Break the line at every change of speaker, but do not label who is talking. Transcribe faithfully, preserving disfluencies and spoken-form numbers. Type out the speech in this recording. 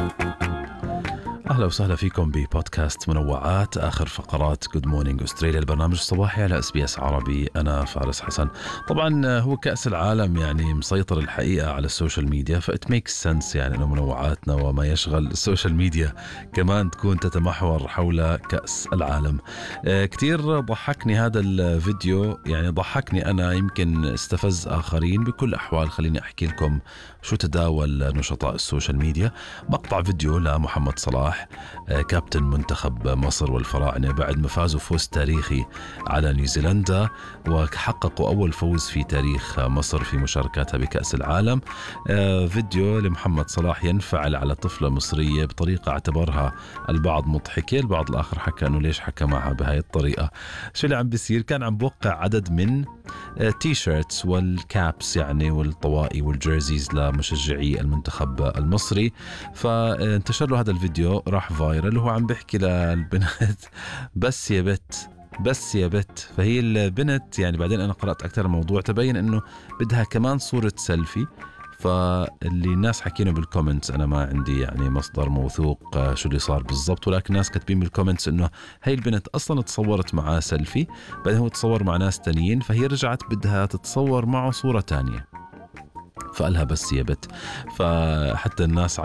أهلا وسهلا فيكم ببودكاست منوعات، آخر فقرات Good Morning أستراليا، البرنامج الصباحي على اس بي اس عربي. أنا فارس حسن. طبعا هو كأس العالم يعني مسيطر الحقيقة على السوشيال ميديا، فإت ميكس سنس يعني أنه منوعاتنا وما يشغل السوشيال ميديا كمان تكون تتمحور حول كأس العالم. آه كتير ضحكني هذا الفيديو، يعني ضحكني أنا، يمكن استفز آخرين. بكل أحوال خليني أحكي لكم شو تداول نشطاء السوشيال ميديا. مقطع فيديو لمحمد صلاح كابتن منتخب مصر والفراعنة بعد ما فازوا فوز تاريخي على نيوزيلندا وحققوا أول فوز في تاريخ مصر في مشاركاتها بكأس العالم. فيديو لمحمد صلاح ينفعل على طفلة مصرية بطريقة اعتبرها البعض مضحكة، البعض الآخر حكى أنه ليش حكى معها بهاي الطريقة. شو اللي عم بيصير؟ كان عم بوقع عدد من تي شيرتس والكابس يعني والطوائي والجيرزيز لمشجعي المنتخب المصري، فانتشر له هذا الفيديو، راح فايرل. هو عم بيحكي للبنت بس يا بت بس يا بت. فهي البنت يعني بعدين أنا قرأت أكثر الموضوع، تبين أنه بدها كمان صورة سيلفي. فاللي الناس حكينه بالكومنتس، أنا ما عندي يعني مصدر موثوق شو اللي صار بالضبط، ولكن الناس كاتبين بالكومنتس إنه هاي البنت أصلا تصورت معاه سيلفي، بعدين هو تصور مع ناس تانيين، فهي رجعت بدها تتصور معه صورة تانية، فقالها بس يا بت. فحتى الناس